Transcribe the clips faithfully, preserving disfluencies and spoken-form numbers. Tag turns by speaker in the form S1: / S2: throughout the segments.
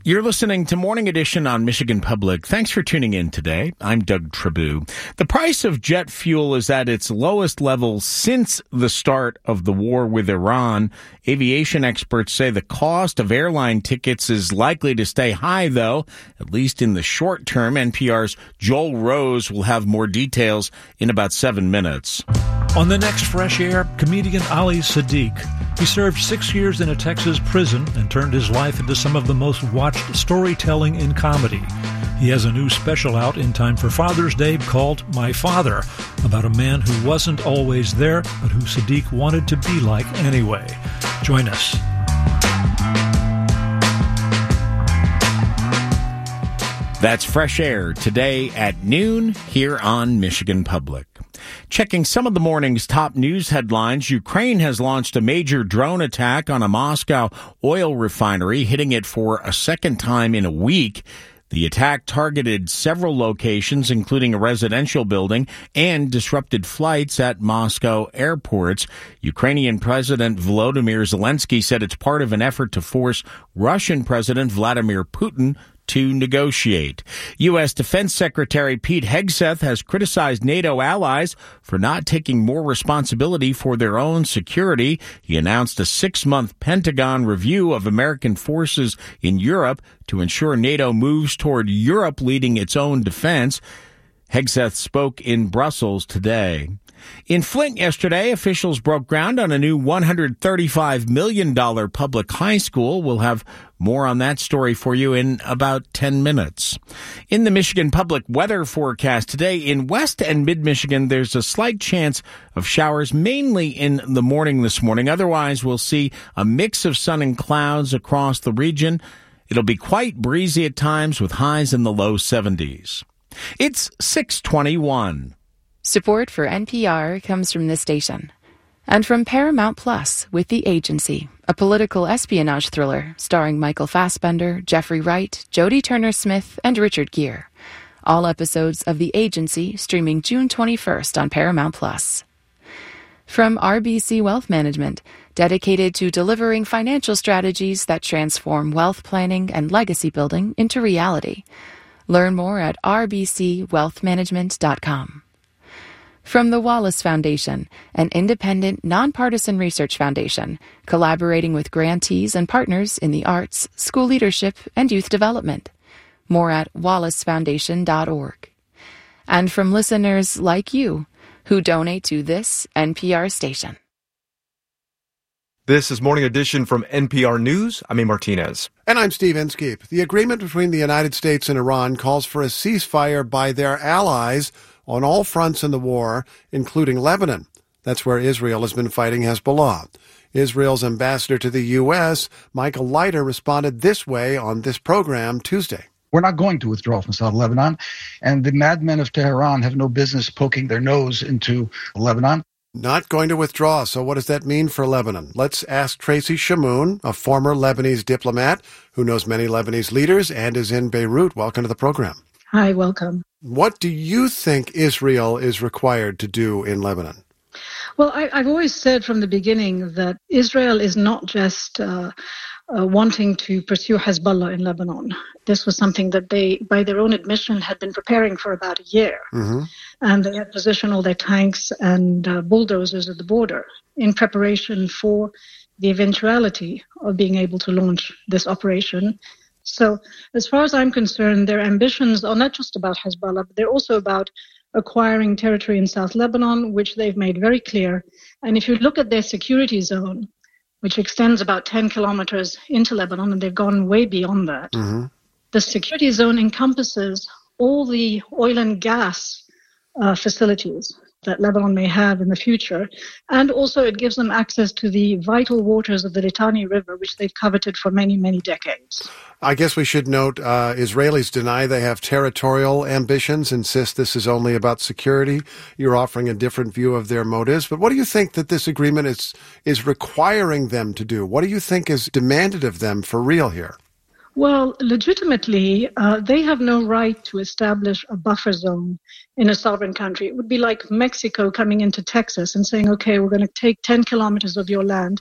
S1: You're listening to Morning Edition on Michigan Public. Thanks for tuning in today. I'm Doug Trabue. The price of jet fuel is at its lowest level since the start of the war with Iran. Aviation experts say the cost of airline tickets is likely to stay high, though, at least in the short term. N P R's Joel Rose will have more details in about seven minutes.
S2: On the next Fresh Air, comedian Ali Siddiq. He served six years in a Texas prison and turned his life into some of the most watched storytelling in comedy. He has a new special out in time for Father's Day called My Father, about a man who wasn't always there, but who Siddiq wanted to be like anyway. Join us.
S1: That's Fresh Air today at noon here on Michigan Public. Checking some of the morning's top news headlines, Ukraine has launched a major drone attack on a Moscow oil refinery, hitting it for a second time in a week. The attack targeted several locations, including a residential building, and disrupted flights at Moscow airports. Ukrainian President Volodymyr Zelensky said it's part of an effort to force Russian President Vladimir Putin to negotiate. U S. Defense Secretary Pete Hegseth has criticized NATO allies for not taking more responsibility for their own security. He announced a six-month Pentagon review of American forces in Europe to ensure NATO moves toward Europe leading its own defense. Hegseth spoke in Brussels today. In Flint yesterday, officials broke ground on a new one hundred thirty-five million dollars public high school. We'll have more on that story for you in about ten minutes. In the Michigan Public weather forecast today, in West and Mid-Michigan, there's a slight chance of showers, mainly in the morning this morning. Otherwise, we'll see a mix of sun and clouds across the region. It'll be quite breezy at times with highs in the low seventies. It's six twenty-one.
S3: Support for N P R comes from this station and from Paramount Plus with The Agency, a political espionage thriller starring Michael Fassbender, Jeffrey Wright, Jodie Turner-Smith, and Richard Gere. All episodes of The Agency streaming June twenty-first on Paramount Plus. From R B C Wealth Management, dedicated to delivering financial strategies that transform wealth planning and legacy building into reality. Learn more at r b c wealth management dot com. From the Wallace Foundation, an independent, nonpartisan research foundation, collaborating with grantees and partners in the arts, school leadership, and youth development. More at wallace foundation dot org. And from listeners like you, who donate to this N P R station.
S4: This is Morning Edition from N P R News. I'm A. Martinez.
S5: And I'm Steve Inskeep. The agreement between the United States and Iran calls for a ceasefire by their allies on all fronts in the war, including Lebanon. That's where Israel has been fighting Hezbollah. Israel's ambassador to the U S, Michael Leiter, responded this way on this program Tuesday.
S6: We're not going to withdraw from South Lebanon, and the madmen of Tehran have no business poking their nose into Lebanon.
S5: Not going to withdraw. So what does that mean for Lebanon? Let's ask Tracy Shamoun, a former Lebanese diplomat who knows many Lebanese leaders and is in Beirut. Welcome to the program.
S7: Hi, welcome.
S5: What do you think Israel is required to do in Lebanon?
S7: Well, I, I've always said from the beginning that Israel is not just uh, uh, wanting to pursue Hezbollah in Lebanon. This was something that they, by their own admission, had been preparing for about a year. Mm-hmm. And they had positioned all their tanks and uh, bulldozers at the border in preparation for the eventuality of being able to launch this operation. So as far as I'm concerned, their ambitions are not just about Hezbollah, but they're also about acquiring territory in South Lebanon, which they've made very clear. And if you look at their security zone, which extends about ten kilometers into Lebanon, and they've gone way beyond that, mm-hmm. the security zone encompasses all the oil and gas uh, facilities that Lebanon may have in the future. And also it gives them access to the vital waters of the Litani River, which they've coveted for many, many decades.
S5: I guess we should note uh, Israelis deny they have territorial ambitions, insist this is only about security. You're offering a different view of their motives. But what do you think that this agreement is is requiring them to do? What do you think is demanded of them for real here?
S7: Well, legitimately, uh, they have no right to establish a buffer zone in a sovereign country. It would be like Mexico coming into Texas and saying, okay, we're going to take ten kilometers of your land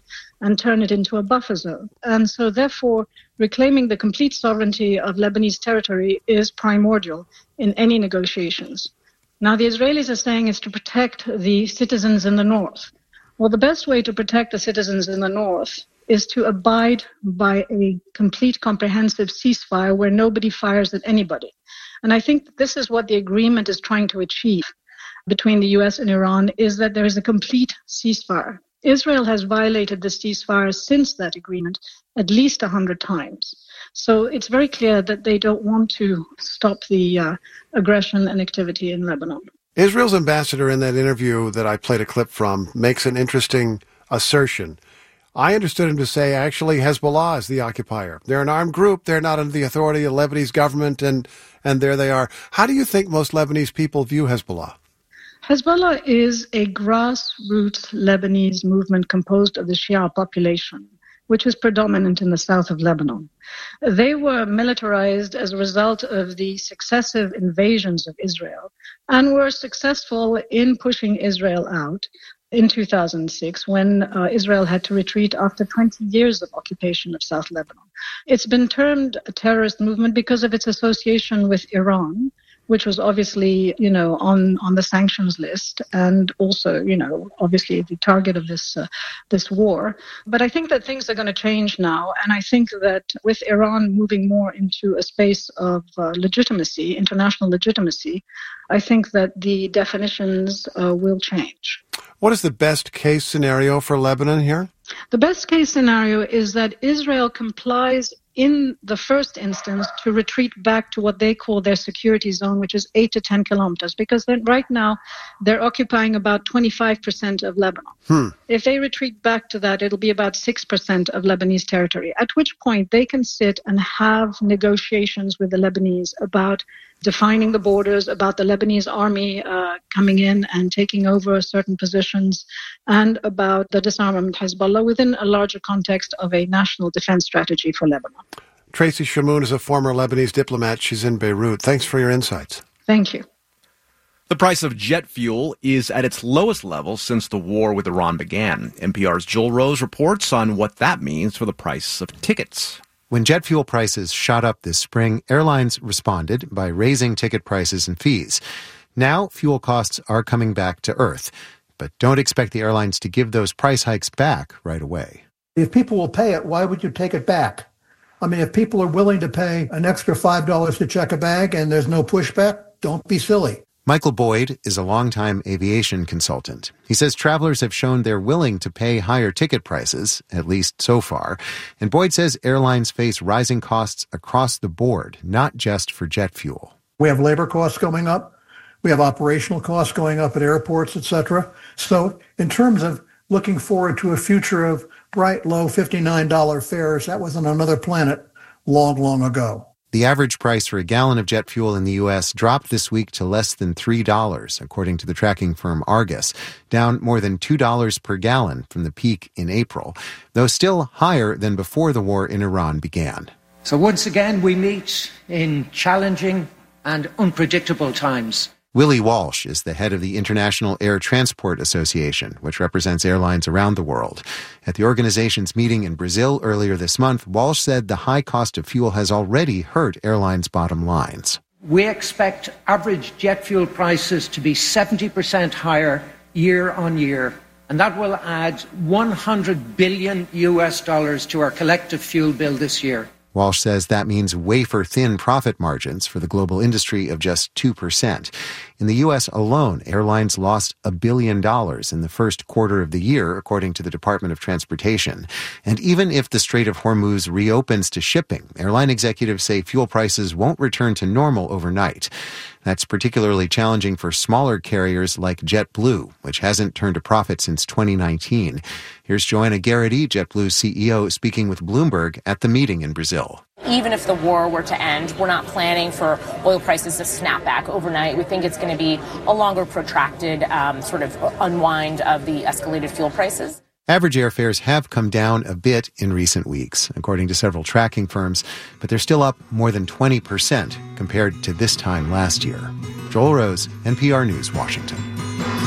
S7: and turn it into a buffer zone. And so therefore, reclaiming the complete sovereignty of Lebanese territory is primordial in any negotiations. Now, the Israelis are saying it's to protect the citizens in the north. Well, the best way to protect the citizens in the north is to abide by a complete comprehensive ceasefire where nobody fires at anybody. And I think this is what the agreement is trying to achieve between the U S and Iran, is that there is a complete ceasefire. Israel has violated the ceasefire since that agreement at least one hundred times. So it's very clear that they don't want to stop the uh, aggression and activity in Lebanon.
S5: Israel's ambassador in that interview that I played a clip from makes an interesting assertion. I understood him to say actually Hezbollah is the occupier. They're an armed group. They're not under the authority of the Lebanese government, and, and there they are. How do you think most Lebanese people view Hezbollah?
S7: Hezbollah is a grassroots Lebanese movement composed of the Shia population, which is predominant in the south of Lebanon. They were militarized as a result of the successive invasions of Israel and were successful in pushing Israel out in two thousand six when uh, Israel had to retreat after twenty years of occupation of South Lebanon. It's been termed a terrorist movement because of its association with Iran, which was obviously, you know, on, on the sanctions list and also, you know, obviously the target of this uh, this war. But I think that things are going to change now. And I think that with Iran moving more into a space of uh, legitimacy, international legitimacy, I think that the definitions uh, will change.
S5: What is the best case scenario for Lebanon here?
S7: The best case scenario is that Israel complies in the first instance to retreat back to what they call their security zone, which is eight to ten kilometers, because then right now they're occupying about twenty-five percent of Lebanon. Hmm. If they retreat back to that, it'll be about six percent of Lebanese territory, at which point they can sit and have negotiations with the Lebanese about defining the borders, about the Lebanese army uh, coming in and taking over certain positions, and about the disarmament of Hezbollah within a larger context of a national defense strategy for Lebanon.
S5: Tracy Shamoun is a former Lebanese diplomat. She's in Beirut. Thanks for your insights.
S7: Thank you.
S4: The price of jet fuel is at its lowest level since the war with Iran began. N P R's Joel Rose reports on what that means for the price of tickets.
S8: When jet fuel prices shot up this spring, airlines responded by raising ticket prices and fees. Now, fuel costs are coming back to earth. But don't expect the airlines to give those price hikes back right away.
S9: If people will pay it, why would you take it back? I mean, if people are willing to pay an extra five dollars to check a bag and there's no pushback, don't be silly.
S8: Michael Boyd is a longtime aviation consultant. He says travelers have shown they're willing to pay higher ticket prices, at least so far. And Boyd says airlines face rising costs across the board, not just for jet fuel.
S9: We have labor costs going up. We have operational costs going up at airports, et cetera. So in terms of looking forward to a future of bright, low fifty-nine dollars fares, that was on another planet long, long ago.
S8: The average price for a gallon of jet fuel in the U S dropped this week to less than three dollars, according to the tracking firm Argus, down more than two dollars per gallon from the peak in April, though still higher than before the war in Iran began.
S10: So once again, we meet in challenging and unpredictable times.
S8: Willie Walsh is the head of the International Air Transport Association, which represents airlines around the world. At the organization's meeting in Brazil earlier this month, Walsh said the high cost of fuel has already hurt airlines' bottom lines.
S10: We expect average jet fuel prices to be seventy percent higher year on year, and that will add one hundred billion U S dollars to our collective fuel bill this year.
S8: Walsh says that means wafer-thin profit margins for the global industry of just two percent. In the U S alone, airlines lost a billion dollars in the first quarter of the year, according to the Department of Transportation. And even if the Strait of Hormuz reopens to shipping, airline executives say fuel prices won't return to normal overnight. That's particularly challenging for smaller carriers like JetBlue, which hasn't turned a profit since twenty nineteen. Here's Joanna Garrity, JetBlue's C E O, speaking with Bloomberg at the meeting in Brazil.
S11: Even if the war were to end, we're not planning for oil prices to snap back overnight. We think it's going to be a longer, protracted um, sort of unwind of the escalated fuel prices.
S8: Average airfares have come down a bit in recent weeks, according to several tracking firms, but they're still up more than twenty percent compared to this time last year. Joel Rose, N P R News, Washington.